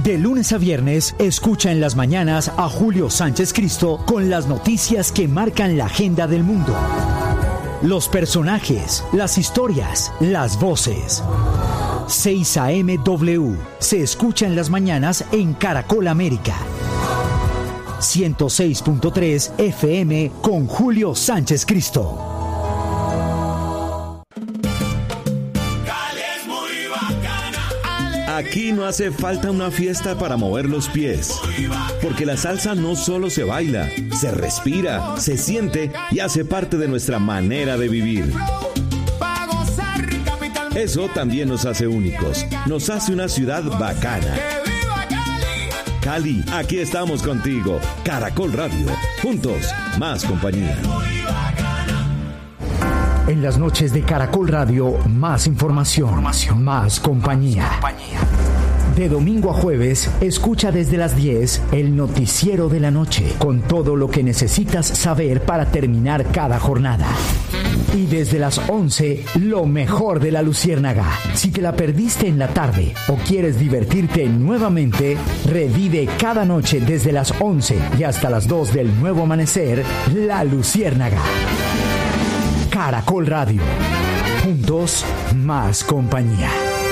De lunes a viernes, escucha en las mañanas a Julio Sánchez Cristo con las noticias que marcan la agenda del mundo. Los personajes, las historias, las voces. 6 a.m. W se escucha en las mañanas en Caracol América. 106.3 FM con Julio Sánchez Cristo. Aquí no hace falta una fiesta para mover los pies, porque la salsa no solo se baila, se respira, se siente y hace parte de nuestra manera de vivir. Eso también nos hace únicos, nos hace una ciudad bacana. Cali, aquí estamos contigo. Caracol Radio, juntos, más compañía. En las noches de Caracol Radio, más información, más compañía. De domingo a jueves, escucha desde las 10 el noticiero de la noche, con todo lo que necesitas saber para terminar cada jornada. Y desde las 11, lo mejor de La Luciérnaga. Si te la perdiste en la tarde o quieres divertirte nuevamente, revive cada noche desde las 11 y hasta las 2 del nuevo amanecer, La Luciérnaga. Caracol Radio. Juntos, más compañía.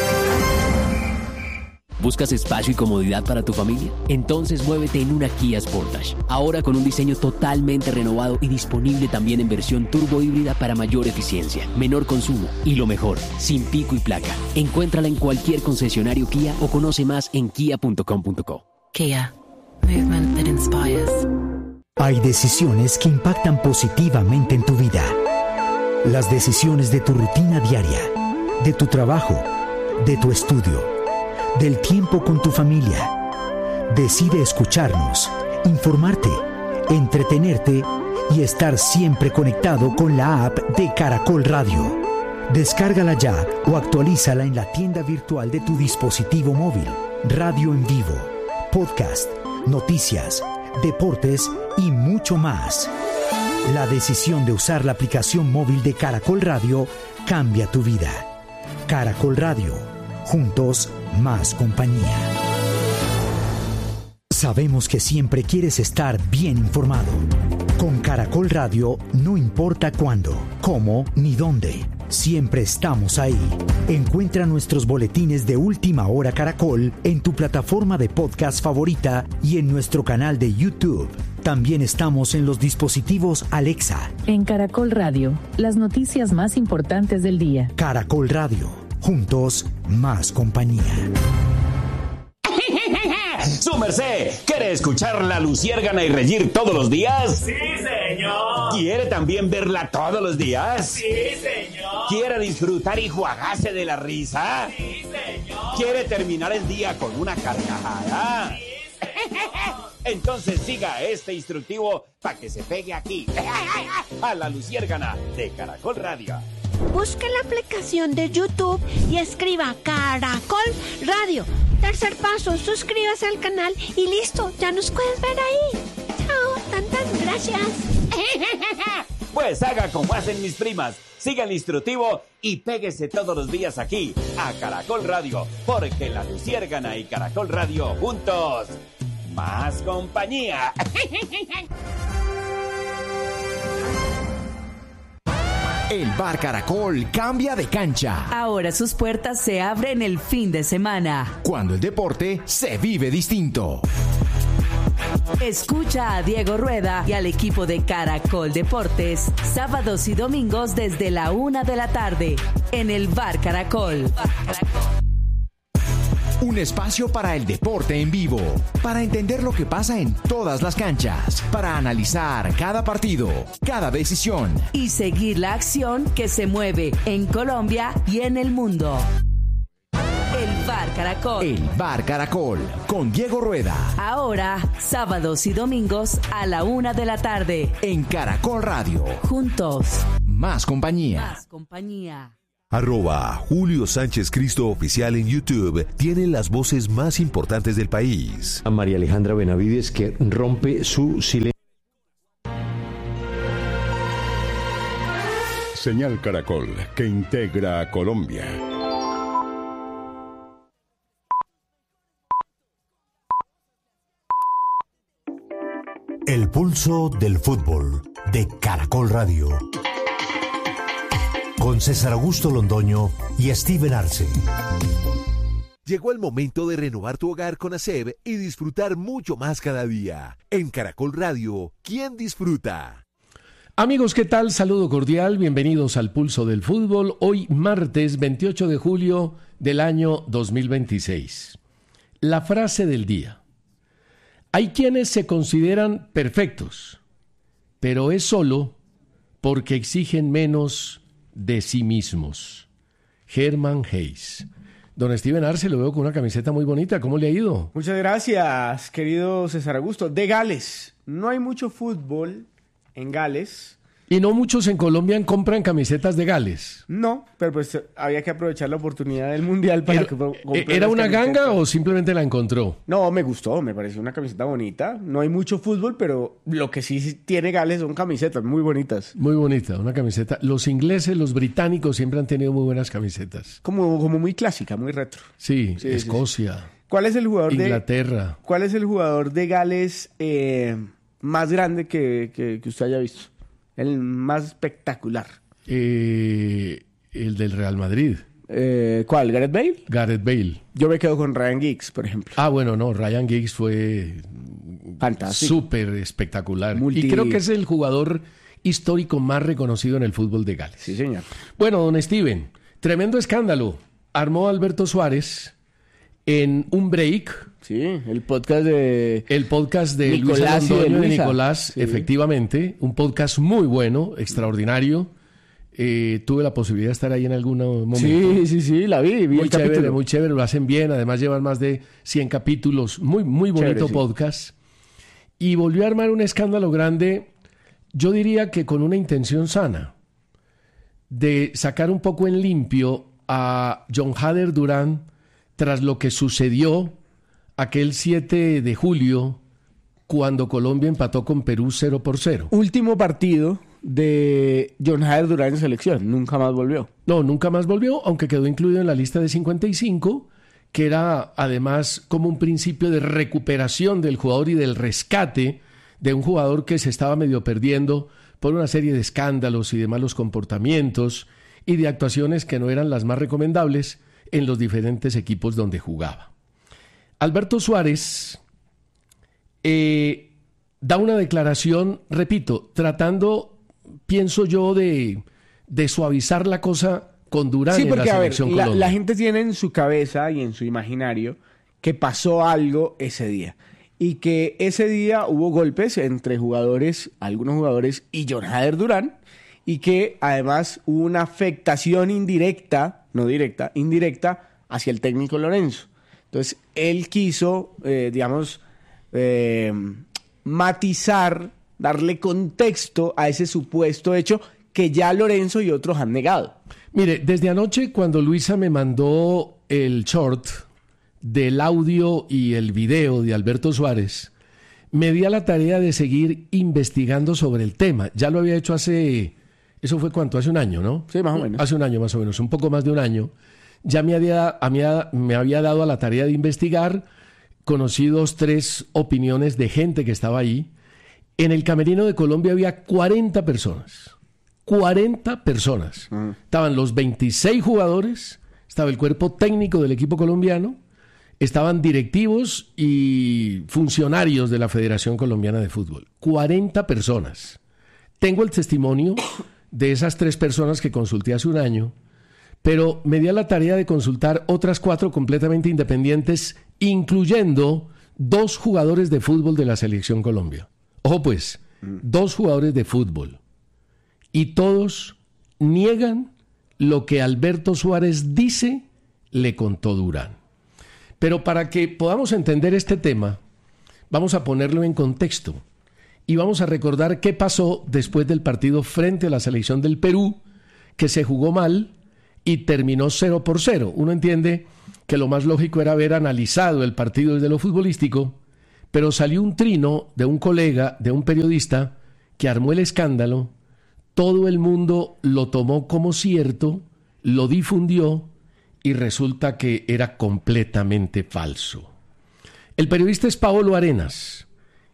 ¿Buscas espacio y comodidad para tu familia? Entonces muévete en una Kia Sportage. Ahora con un diseño totalmente renovado y disponible también en versión turbo híbrida para mayor eficiencia, menor consumo y lo mejor, sin pico y placa. Encuéntrala en cualquier concesionario Kia o conoce más en kia.com.co. Kia. Movement that inspires. Hay decisiones que impactan positivamente en tu vida. Las decisiones de tu rutina diaria, de tu trabajo, de tu estudio, del tiempo con tu familia. Decide escucharnos, informarte, entretenerte y estar siempre conectado con la app de Caracol Radio. Descárgala ya o actualízala en la tienda virtual de tu dispositivo móvil. Radio en vivo, podcast, noticias, deportes y mucho más. La decisión de usar la aplicación móvil de Caracol Radio cambia tu vida. Caracol Radio. Juntos, más compañía. Sabemos que siempre quieres estar bien informado. Con Caracol Radio no importa cuándo, cómo ni dónde. Siempre estamos ahí. Encuentra nuestros boletines de Última Hora Caracol en tu plataforma de podcast favorita y en nuestro canal de YouTube. También estamos en los dispositivos Alexa. En Caracol Radio, las noticias más importantes del día. Caracol Radio. Juntos, más compañía. ¡Su merced! ¿Quiere escuchar La Luciérgana y reír todos los días? ¡Sí, señor! ¿Quiere también verla todos los días? ¡Sí, señor! ¿Quiere disfrutar y juagarse de la risa? ¡Sí, señor! ¿Quiere terminar el día con una carcajada? ¡Sí, señor! Entonces siga este instructivo para que se pegue aquí, a La Luciérgana de Caracol Radio. Busque la aplicación de YouTube y escriba Caracol Radio. Tercer paso, suscríbase al canal y listo, ya nos puedes ver ahí. Chao, tantas gracias. Pues haga como hacen mis primas, siga el instructivo y péguese todos los días aquí, a Caracol Radio, porque La Luciérgana y Caracol Radio juntos, más compañía. El Bar Caracol cambia de cancha. Ahora sus puertas se abren el fin de semana. Cuando el deporte se vive distinto. Escucha a Diego Rueda y al equipo de Caracol Deportes, sábados y domingos desde la 1 de la tarde, en el Bar Caracol. Un espacio para el deporte en vivo, para entender lo que pasa en todas las canchas, para analizar cada partido, cada decisión. Y seguir la acción que se mueve en Colombia y en el mundo. El Bar Caracol. El Bar Caracol, con Diego Rueda. Ahora, sábados y domingos a la 1 de la tarde. En Caracol Radio. Juntos. Más compañía. Más compañía. @Julio Sánchez Cristo Oficial en YouTube tiene las voces más importantes del país. A María Alejandra Benavides, que rompe su silencio. Señal Caracol, que integra a Colombia. El pulso del fútbol de Caracol Radio. Con César Augusto Londoño y Steven Arce. Llegó el momento de renovar tu hogar con ASEB y disfrutar mucho más cada día. En Caracol Radio, ¿quién disfruta? Amigos, ¿qué tal? Saludo cordial, bienvenidos al Pulso del Fútbol. Hoy martes 28 de julio del año 2026. La frase del día. Hay quienes se consideran perfectos, pero es solo porque exigen menos de sí mismos. Hermann Hesse. Don Steven Arce, lo veo con una camiseta muy bonita. ¿Cómo le ha ido? Muchas gracias, querido César Augusto. De Gales. No hay mucho fútbol en Gales. Y no muchos en Colombia compran camisetas de Gales. No, pero pues había que aprovechar la oportunidad del Mundial para ¿Era una ganga o simplemente la encontró? No, me gustó, me pareció una camiseta bonita. No hay mucho fútbol, pero lo que sí tiene Gales son camisetas muy bonitas. Muy bonita, una camiseta. Los ingleses, los británicos siempre han tenido muy buenas camisetas. Como muy clásica, muy retro. Sí, Escocia. Sí. ¿Cuál es el jugador Inglaterra. ¿Cuál es el jugador de Gales más grande que usted haya visto? El más espectacular. El del Real Madrid. ¿Cuál? ¿Gareth Bale? Gareth Bale. Yo me quedo con Ryan Giggs, por ejemplo. Ah, bueno, no. Ryan Giggs fue fantástico. Súper espectacular. Y creo que es el jugador histórico más reconocido en el fútbol de Gales. Sí, señor. Bueno, don Steven, tremendo escándalo. Armó Alberto Suárez en un break. Sí, el podcast de Nicolás Londoño y de Nicolás, sí. Efectivamente, un podcast muy bueno, extraordinario. Tuve la posibilidad de estar ahí en algún momento. Sí, la vi muy chévere, muy chévere, lo hacen bien, además llevan más de 100 capítulos, muy bonito chévere, podcast. Y volvió a armar un escándalo grande, yo diría que con una intención sana, de sacar un poco en limpio a John Hader Durán tras lo que sucedió aquel 7 de julio, cuando Colombia empató con Perú 0-0. Último partido de John Hader Durán en selección. Nunca más volvió. No, nunca más volvió, aunque quedó incluido en la lista de 55, que era además como un principio de recuperación del jugador y del rescate de un jugador que se estaba medio perdiendo por una serie de escándalos y de malos comportamientos y de actuaciones que no eran las más recomendables en los diferentes equipos donde jugaba. Alberto Suárez da una declaración, repito, tratando, pienso yo, de suavizar la cosa con Durán en la selección Colombia. La gente tiene en su cabeza y en su imaginario que pasó algo ese día. Y que ese día hubo golpes entre algunos jugadores y John Hader Durán. Y que además hubo una afectación indirecta, no directa, indirecta, hacia el técnico Lorenzo. Entonces, él quiso, matizar, darle contexto a ese supuesto hecho que ya Lorenzo y otros han negado. Mire, desde anoche cuando Luisa me mandó el short del audio y el video de Alberto Suárez, me di a la tarea de seguir investigando sobre el tema. Ya lo había hecho eso fue ¿cuánto? Hace un año, ¿no? Sí, más o menos. Hace un año más o menos, un poco más de un año. Ya me había dado a la tarea de investigar, conocí 3 opiniones de gente que estaba ahí. En el camerino de Colombia había 40 personas. 40 personas. Estaban los 26 jugadores, estaba el cuerpo técnico del equipo colombiano, estaban directivos y funcionarios de la Federación Colombiana de Fútbol. 40 personas. Tengo el testimonio de esas 3 personas que consulté hace un año, pero me di a la tarea de consultar otras 4 completamente independientes, incluyendo 2 jugadores de fútbol de la Selección Colombia. Ojo pues, 2 jugadores de fútbol. Y todos niegan lo que Alberto Suárez dice le contó Durán. Pero para que podamos entender este tema, vamos a ponerlo en contexto. Y vamos a recordar qué pasó después del partido frente a la selección del Perú, que se jugó mal y terminó 0-0. Uno entiende que lo más lógico era haber analizado el partido desde lo futbolístico, pero salió un trino de un colega, de un periodista, que armó el escándalo. Todo el mundo lo tomó como cierto, lo difundió y resulta que era completamente falso. El periodista es Paolo Arenas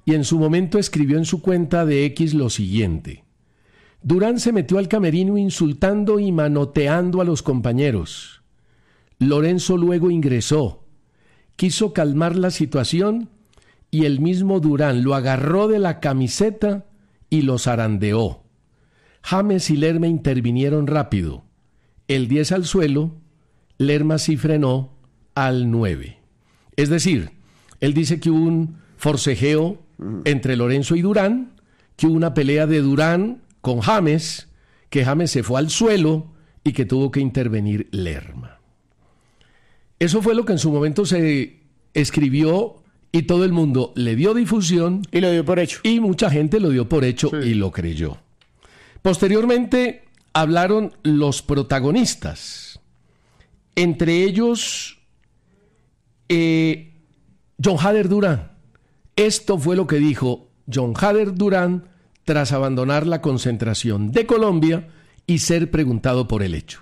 y en su momento escribió en su cuenta de X lo siguiente: Durán se metió al camerino insultando y manoteando a los compañeros. Lorenzo luego ingresó, quiso calmar la situación y el mismo Durán lo agarró de la camiseta y lo zarandeó. James y Lerma intervinieron rápido. El 10 al suelo, Lerma sí frenó al 9. Es decir, él dice que hubo un forcejeo entre Lorenzo y Durán, que hubo una pelea de Durán con James, que James se fue al suelo y que tuvo que intervenir Lerma. Eso fue lo que en su momento se escribió y todo el mundo le dio difusión. Y lo dio por hecho. Y mucha gente lo dio por hecho y lo creyó. Posteriormente hablaron los protagonistas. Entre ellos, John Hader Durán. Esto fue lo que dijo John Hader Durán tras abandonar la concentración de Colombia y ser preguntado por el hecho.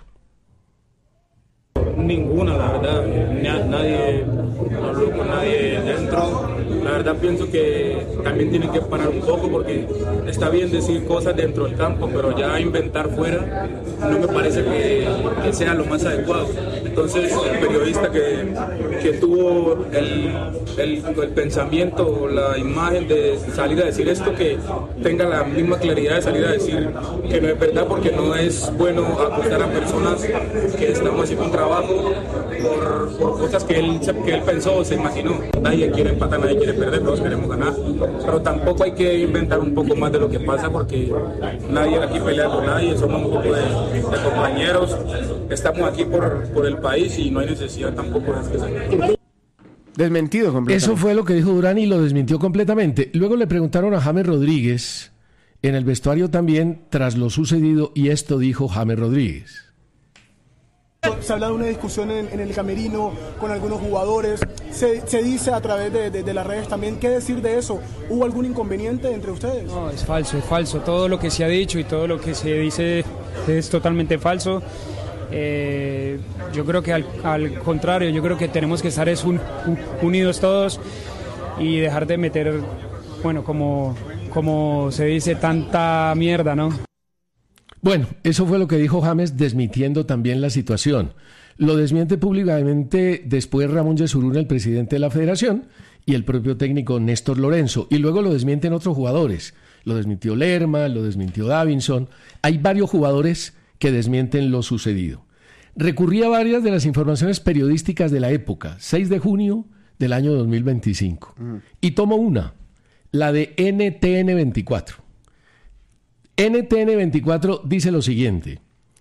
Ninguna, la verdad. Nadie, no hablo con nadie dentro. La verdad pienso que también tienen que parar un poco porque está bien decir cosas dentro del campo, pero ya inventar fuera no me parece que sea lo más adecuado. Entonces el periodista que tuvo el pensamiento o la imagen de salir a decir esto, que tenga la misma claridad de salir a decir que no es verdad, porque no es bueno acusar a personas que estamos haciendo un trabajo por cosas que él pensó o se imaginó. Nadie quiere empatar, nadie quiere perder, todos queremos ganar, pero tampoco hay que inventar un poco más de lo que pasa, porque nadie aquí pelea con nadie, somos un poco de compañeros, estamos aquí por el país y no hay necesidad tampoco de desmentido completamente. Eso fue lo que dijo Durán y lo desmintió completamente. Luego le preguntaron a James Rodríguez en el vestuario también tras lo sucedido, y esto dijo James Rodríguez. Se habla de una discusión en el camerino con algunos jugadores, se dice a través de las redes también. ¿Qué decir de eso? ¿Hubo algún inconveniente entre ustedes? No, es falso. Todo lo que se ha dicho y todo lo que se dice es totalmente falso. Yo creo que al contrario, yo creo que tenemos que estar unidos todos y dejar de meter, bueno, como se dice, tanta mierda, ¿no? Bueno, eso fue lo que dijo James, desmintiendo también la situación. Lo desmiente públicamente después Ramón Yesurún, el presidente de la federación, y el propio técnico Néstor Lorenzo. Y luego lo desmienten otros jugadores. Lo desmintió Lerma, lo desmintió Davinson. Hay varios jugadores que desmienten lo sucedido. Recurrí a varias de las informaciones periodísticas de la época, 6 de junio del año 2025. Y tomo una, la de NTN 24. NTN 24 dice lo siguiente.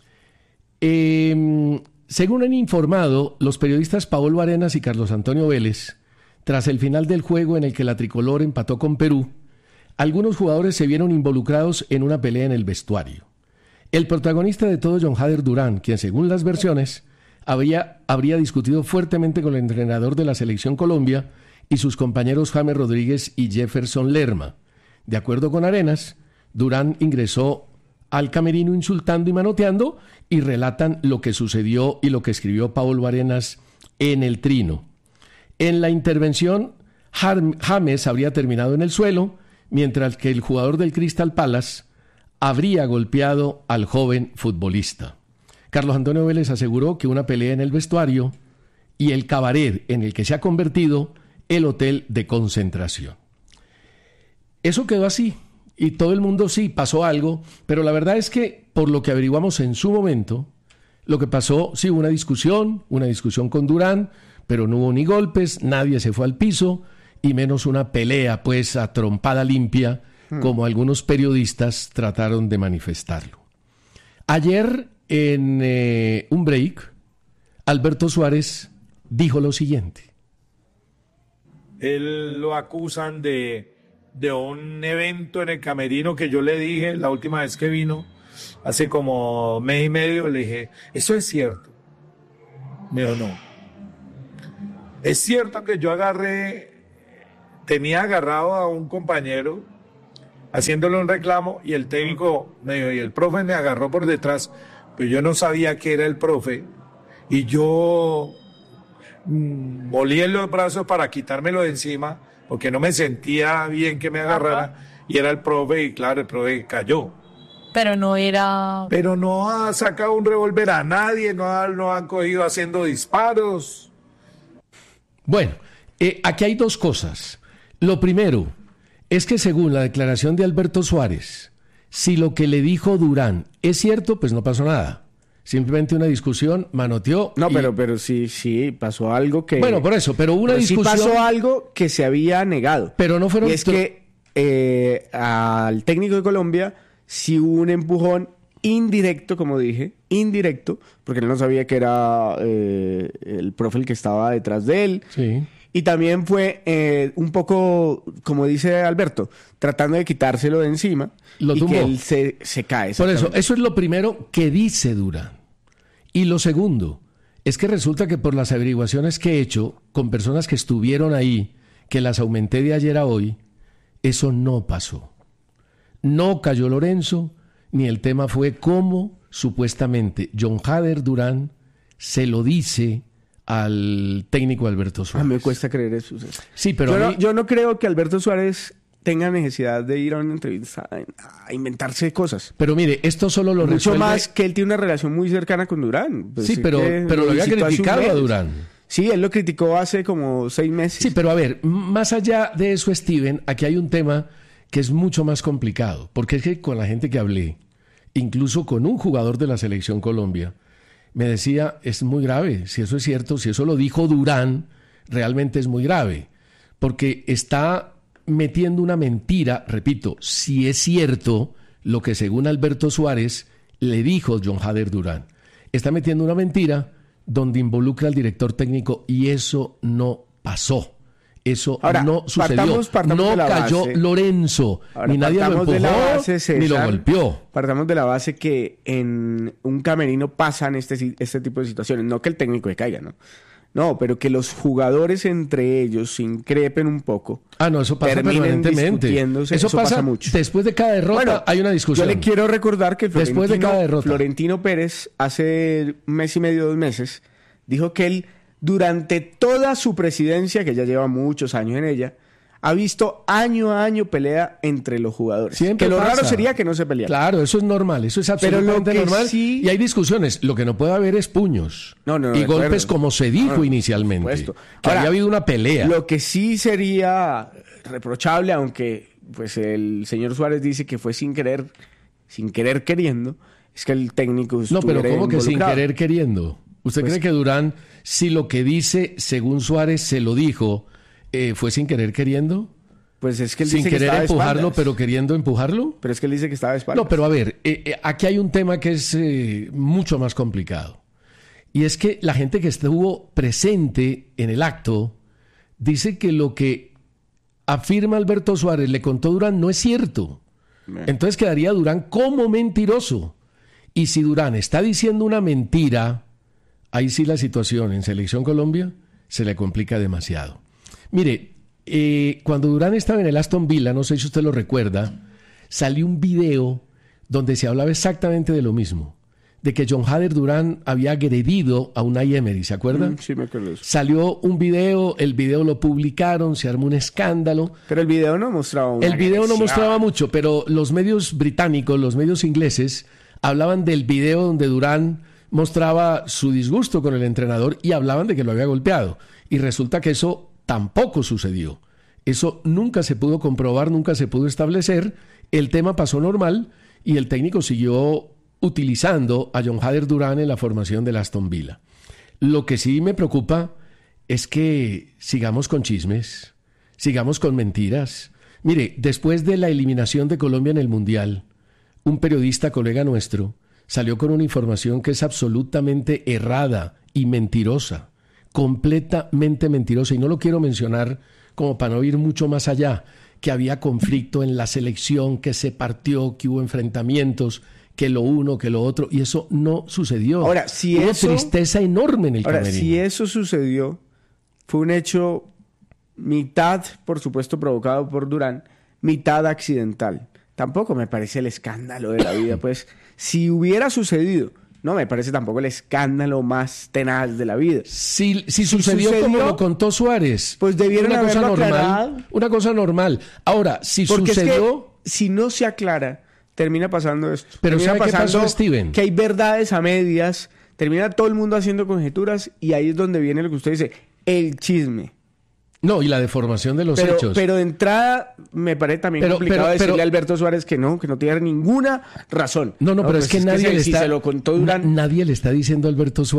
Según han informado los periodistas Paolo Arenas y Carlos Antonio Vélez, tras el final del juego en el que la tricolor empató con Perú, algunos jugadores se vieron involucrados en una pelea en el vestuario. El protagonista de todo, John Hader Durán, quien según las versiones habría discutido fuertemente con el entrenador de la Selección Colombia y sus compañeros James Rodríguez y Jefferson Lerma. De acuerdo con Arenas, Durán ingresó al camerino insultando y manoteando, y relatan lo que sucedió y lo que escribió Paolo Arenas en el Trino. En la intervención, James habría terminado en el suelo, mientras que el jugador del Crystal Palace habría golpeado al joven futbolista. Carlos Antonio Vélez aseguró que una pelea en el vestuario y el cabaret en el que se ha convertido el hotel de concentración. Eso quedó así. Y todo el mundo sí, pasó algo, pero la verdad es que, por lo que averiguamos en su momento, lo que pasó, sí, hubo una discusión con Durán, pero no hubo ni golpes, nadie se fue al piso, y menos una pelea, pues, a trompada limpia, como algunos periodistas trataron de manifestarlo. Ayer, en un break, Alberto Suárez dijo lo siguiente. Él lo acusan de un evento en el camerino que yo le dije la última vez que vino, hace como mes y medio, le dije, ¿eso es cierto? Me dijo, no. Es cierto que yo tenía agarrado a un compañero haciéndole un reclamo y el técnico me dijo, y el profe me agarró por detrás, pero yo no sabía que era el profe y yo volí en los brazos para quitármelo de encima, porque no me sentía bien que me agarrara, y era el profe, y claro, el profe cayó. Pero no era... Pero no ha sacado un revólver a nadie, no han cogido haciendo disparos. Bueno, aquí hay dos cosas. Lo primero es que según la declaración de Alberto Suárez, si lo que le dijo Durán es cierto, pues no pasó nada. Simplemente una discusión, manoteó. No, pero sí, pasó algo que... Bueno, por eso, pero una discusión... Sí pasó algo que se había negado. Pero no fueron... Y es que al técnico de Colombia sí hubo un empujón indirecto, como dije, indirecto, porque él no sabía que era el profe el que estaba detrás de él. Sí. Y también fue un poco, como dice Alberto, tratando de quitárselo de encima. Lo y tumbó. que él se cae. Por eso es lo primero que dice Durán. Y lo segundo es que resulta que por las averiguaciones que he hecho con personas que estuvieron ahí, que las aumenté de ayer a hoy, eso no pasó. No cayó Lorenzo, ni el tema fue cómo supuestamente John Hader Durán se lo dice al técnico Alberto Suárez. Me cuesta creer eso. Sí, pero yo no creo que Alberto Suárez tenga necesidad de ir a una entrevista a inventarse cosas. Pero mire, esto solo lo resuelve... Mucho más que él tiene una relación muy cercana con Durán. Pues sí, pero lo había criticado a Durán. Sí, él lo criticó hace como 6 meses. Sí, pero a ver, más allá de eso, Steven, aquí hay un tema que es mucho más complicado, porque es que con la gente que hablé, incluso con un jugador de la Selección Colombia, me decía, es muy grave, si eso es cierto, si eso lo dijo Durán, realmente es muy grave, porque está metiendo una mentira, repito, si es cierto lo que según Alberto Suárez le dijo John Hader Durán, está metiendo una mentira donde involucra al director técnico y eso no pasó. Eso ahora, no sucedió. Partamos no cayó base. Lorenzo, ahora, ni nadie lo empujó, base, César, ni lo golpeó. Partamos de la base que en un camerino pasan este tipo de situaciones. No que el técnico se caiga, ¿no? No, pero que los jugadores entre ellos se increpen un poco. No, eso pasa permanentemente. Eso pasa mucho. Después de cada derrota hay una discusión. Yo le quiero recordar que Florentino Pérez hace 1 mes y medio, 2 meses, dijo que él, durante toda su presidencia, que ya lleva muchos años en ella, ha visto año a año pelea entre los jugadores. Siempre que lo pasa. Raro sería que no se pelearan. Claro, eso es normal, eso es absolutamente normal. Sí... Y hay discusiones. Lo que no puede haber es puños y golpes como se dijo inicialmente. Que había habido una pelea. Lo que sí sería reprochable, aunque pues el señor Suárez dice que fue sin querer queriendo, es que el técnico No, pero ¿cómo que involucrado? sin querer queriendo? ¿Usted cree que Durán, si lo que dice, según Suárez, se lo dijo, fue sin querer queriendo? Pues es que él sin dice querer que estaba empujarlo, pero queriendo empujarlo. Pero es que él dice que estaba de espaldas. No, pero a ver, aquí hay un tema que es mucho más complicado. Y es que la gente que estuvo presente en el acto dice que lo que afirma Alberto Suárez le contó Durán no es cierto. Entonces quedaría Durán como mentiroso. Y si Durán está diciendo una mentira, ahí sí la situación en Selección Colombia se le complica demasiado. Mire, cuando Durán estaba en el Aston Villa, no sé si usted lo recuerda, salió un video donde se hablaba exactamente de lo mismo, de que John Hader Durán había agredido a Unai Emery, ¿se acuerdan? Sí, me acuerdo. Salió un video, el video lo publicaron, se armó un escándalo. Pero el video no mostraba El video no mostraba mucho, pero los medios británicos, los medios ingleses, hablaban del video donde Durán mostraba su disgusto con el entrenador y hablaban de que lo había golpeado. Y resulta que eso tampoco sucedió. Eso nunca se pudo comprobar, nunca se pudo establecer. El tema pasó normal y el técnico siguió utilizando a John Hader Durán en la formación del Aston Villa. Lo que sí me preocupa es que sigamos con chismes, sigamos con mentiras. Mire, después de la eliminación de Colombia en el Mundial, un periodista colega nuestro salió con una información que es absolutamente errada y mentirosa, completamente mentirosa, y no lo quiero mencionar como para no ir mucho más allá, que había conflicto en la selección, que se partió, que hubo enfrentamientos, que lo uno, que lo otro, y eso no sucedió. Ahora, si hubo eso, tristeza enorme en el camerino. Si eso sucedió, fue un hecho mitad, por supuesto, provocado por Durán, mitad accidental. Tampoco me parece el escándalo de la vida, pues. Si hubiera sucedido no me parece tampoco el escándalo más tenaz de la vida. Si sucedió como lo contó Suárez, pues debieron una cosa haberlo normal, aclarado. Una cosa normal. Ahora, si Porque sucedió... es que, si no se aclara, termina pasando esto. Pero termina ¿sabe qué pasó, Steven? Que hay verdades a medias, termina todo el mundo haciendo conjeturas y ahí es donde viene lo que usted dice, el chisme. No, y la deformación de los hechos. Pero de entrada me parece también complicado decirle a Alberto Suárez que no tiene ninguna razón. No, pero pues es que nadie le está... se lo contó Durán. Nadie le está diciendo a Alberto Suárez